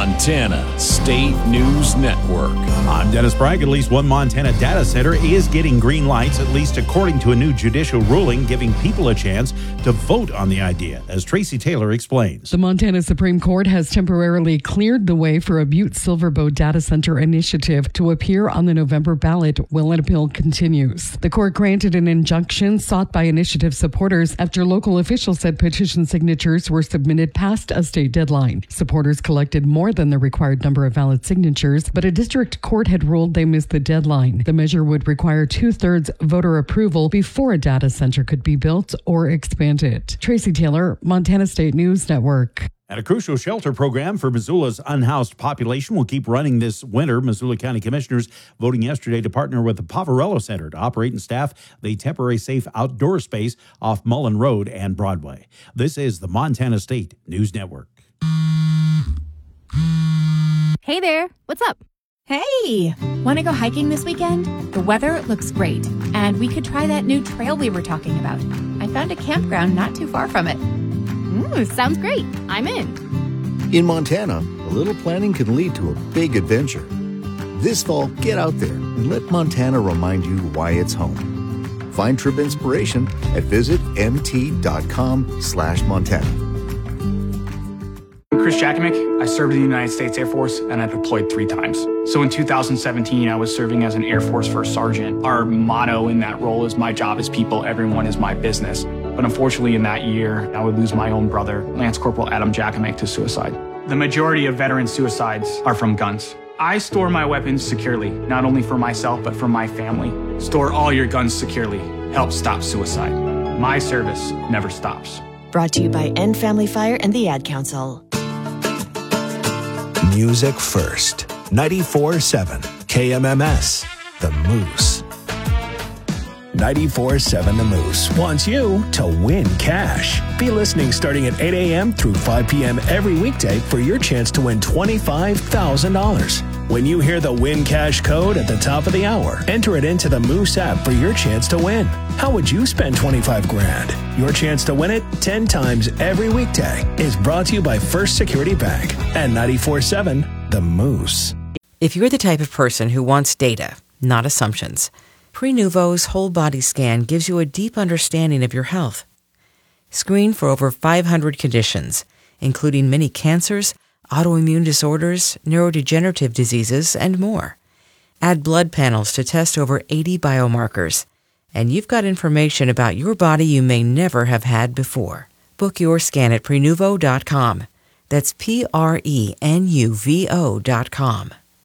Montana State News Network. I'm Dennis Bragg. At least one Montana data center is getting green lights, at least according to a new judicial ruling, giving people a chance to vote on the idea, as Tracy Taylor explains. The Montana Supreme Court has temporarily cleared the way for a Butte Silverbow data center initiative to appear on the November ballot while an appeal continues. The court granted an injunction sought by initiative supporters after local officials said petition signatures were submitted past a state deadline. Supporters collected more than the required number of valid signatures, but a district court had ruled they missed the deadline. The measure would require 2/3 voter approval before a data center could be built or expanded. Tracy Taylor, Montana State News Network. And a crucial shelter program for Missoula's unhoused population will keep running this winter. Missoula County Commissioners voting yesterday to partner with the Poverello Center to operate and staff the temporary safe outdoor space off Mullen Road and Broadway. This is the Montana State News Network. Hey there, what's up? Hey, want to go hiking this weekend? The weather looks great, and we could try that new trail we were talking about. I found a campground not too far from it. Sounds great. I'm in. In Montana, a little planning can lead to a big adventure. This fall, get out there and let Montana remind you why it's home. Find trip inspiration at visitmt.com/Montana. I'm Chris Jakomick. I served in the United States Air Force and I deployed 3 times. So in 2017, I was serving as an Air Force First Sergeant. Our motto in that role is my job is people, everyone is my business. But unfortunately in that year, I would lose my own brother, Lance Corporal Adam Jakomick, to suicide. The majority of veteran suicides are from guns. I store my weapons securely, not only for myself, but for my family. Store all your guns securely. Help stop suicide. My service never stops. Brought to you by End Family Fire and the Ad Council. Music first. 94.7 KMMS, The Moose. 94.7 The Moose wants you to win cash. Be listening starting at 8 a.m. through 5 p.m. every weekday for your chance to win $25,000. When you hear the Win Cash code at the top of the hour, enter it into the Moose app for your chance to win. How would you spend $25,000? Your chance to win it 10 times every weekday is brought to you by First Security Bank and 94.7 The Moose. If you're the type of person who wants data, not assumptions, Prenuvo's whole body scan gives you a deep understanding of your health. Screen for over 500 conditions, including many cancers, autoimmune disorders, neurodegenerative diseases, and more. Add blood panels to test over 80 biomarkers, and you've got information about your body you may never have had before. Book your scan at Prenuvo.com. That's Prenuvo.com.